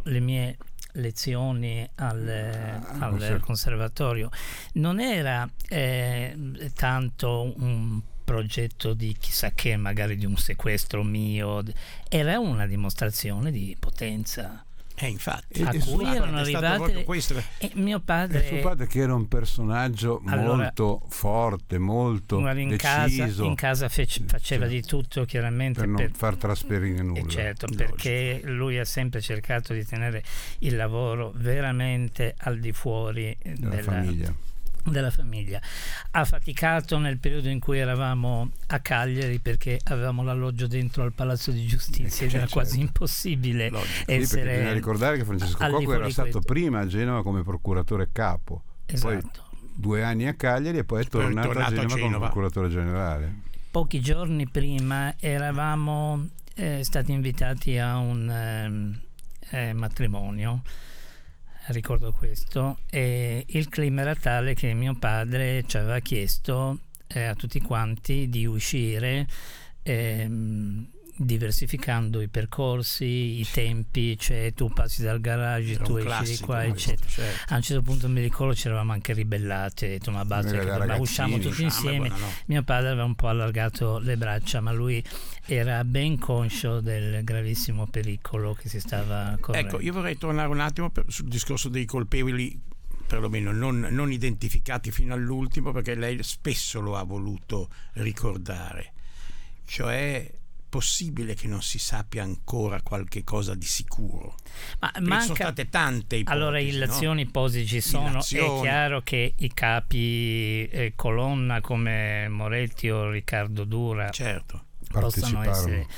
le mie lezioni al conservatorio, non era tanto un progetto di chissà che, magari di un sequestro mio, era una dimostrazione di potenza. Infatti, A cui erano arrivate mio padre, suo padre, che era un personaggio molto forte, molto deciso, in casa faceva di tutto, chiaramente, per non far trasperire nulla. Certo, perché lui ha sempre cercato di tenere il lavoro veramente al di fuori della famiglia. Ha faticato nel periodo in cui eravamo a Cagliari, perché avevamo l'alloggio dentro al Palazzo di Giustizia ed era quasi impossibile essere. Bisogna ricordare che Francesco Coco era stato prima a Genova come procuratore capo, poi 2 anni a Cagliari e poi è tornato a Genova come procuratore generale. Pochi giorni prima eravamo stati invitati a un matrimonio, ricordo questo, e il clima era tale che mio padre ci aveva chiesto a tutti quanti di uscire diversificando i percorsi, i tempi, cioè tu passi dal garage, tu esci di qua, eccetera. Certo. A un certo punto mi ricordo ci eravamo anche ribellati, ho detto ma basta, ma usciamo tutti insieme. Mio padre aveva un po' allargato le braccia, ma lui era ben conscio del gravissimo pericolo che si stava correndo. Ecco, io vorrei tornare un attimo sul discorso dei colpevoli, perlomeno non identificati fino all'ultimo, perché lei spesso lo ha voluto ricordare. Cioè, possibile che non si sappia ancora qualche cosa di sicuro? Ma sono state tante ipotesi. Allora, illazioni, ipotesi ci sono. È chiaro che i capi colonna come Moretti o Riccardo Dura, certo, possono essere.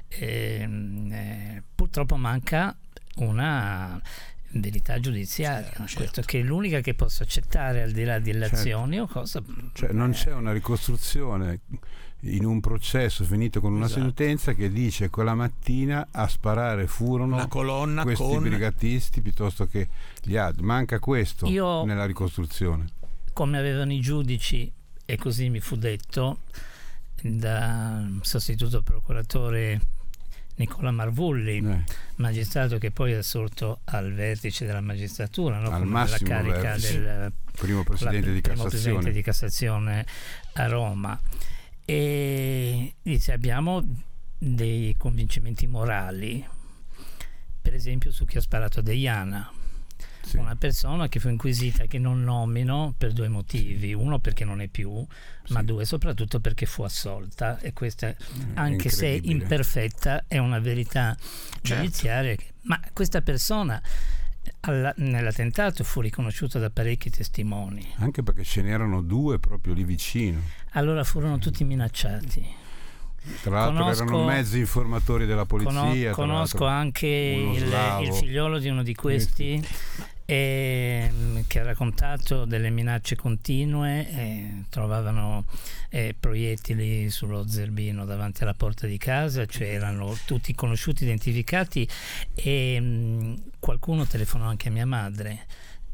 Purtroppo manca una verità giudiziaria, certo. Questo che è l'unica che posso accettare, al di là di illazioni, certo. O cosa. Cioè, non c'è una ricostruzione in un processo finito con una sentenza che dice quella mattina a sparare furono la colonna questi brigatisti piuttosto che gli altri. Manca questo nella ricostruzione. Come avevano i giudici, e così mi fu detto da sostituto procuratore Nicola Marvulli, magistrato che poi è assolto al vertice della magistratura, no? Al massimo la carica del primo presidente di Cassazione a Roma. E dice, abbiamo dei convincimenti morali, per esempio su chi ha sparato a Deiana, una persona che fu inquisita, che non nomino per 2 motivi: uno perché non è più, ma 2 soprattutto perché fu assolta, e questa, anche se imperfetta, è una verità giudiziaria. Ma questa persona nell'attentato fu riconosciuta da parecchi testimoni, anche perché ce n'erano 2 proprio lì vicino. Allora furono tutti minacciati. Tra l'altro erano mezzi informatori della polizia. Conosco anche il figliolo di uno di questi, che ha raccontato delle minacce continue. Trovavano proiettili sullo zerbino davanti alla porta di casa, cioè erano tutti conosciuti, identificati, e qualcuno telefonò anche a mia madre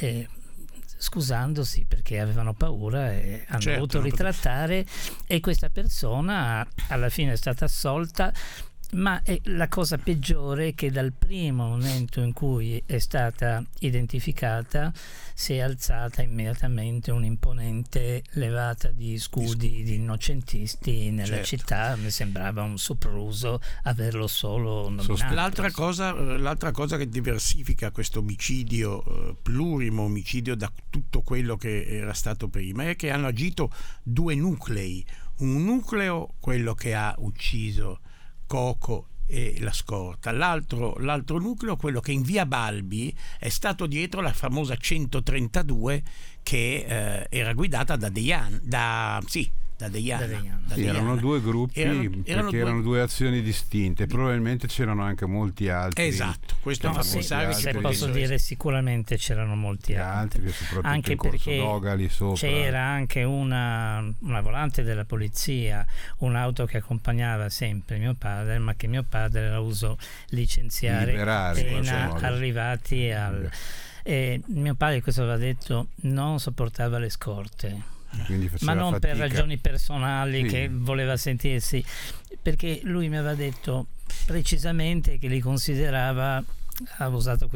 scusandosi perché avevano paura e hanno dovuto ritrattare, e questa persona alla fine è stata assolta. Ma la cosa peggiore è che dal primo momento in cui è stata identificata si è alzata immediatamente un'imponente levata di scudi di innocentisti nella città. Mi sembrava un sopruso averlo solo nominato. L'altra cosa che diversifica questo omicidio, plurimo omicidio, da tutto quello che era stato prima, è che hanno agito 2 nuclei. Un nucleo, quello che ha ucciso Coco e la scorta, l'altro nucleo, quello che in via Balbi è stato dietro la famosa 132 che era guidata da Deiana. Erano 2 gruppi, erano 2 azioni distinte, probabilmente c'erano anche molti altri. Esatto, questo fa pensare che posso dire sicuramente c'erano molti altri, soprattutto anche in Corso perché Dogali sopra. C'era anche una volante della polizia, un'auto che accompagnava sempre mio padre, ma che mio padre era uso licenziare appena arrivati e mio padre, questo aveva detto, non sopportava le scorte. Ma non fatica. Per ragioni personali, che voleva sentirsi, perché lui mi aveva detto precisamente che li considerava, ha usato